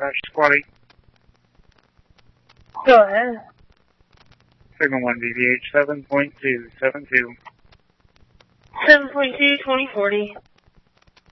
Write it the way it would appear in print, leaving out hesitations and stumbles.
Squatty. Go ahead. Signal 1 DVH 7.272. 7.2, 2040.